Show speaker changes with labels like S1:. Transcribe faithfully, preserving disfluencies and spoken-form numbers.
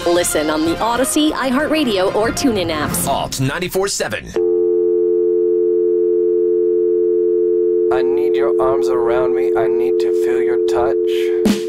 S1: Listen on the Odyssey, iHeartRadio, or TuneIn apps.
S2: Alt ninety-four seven.
S3: I need your arms around me. I need to feel your touch.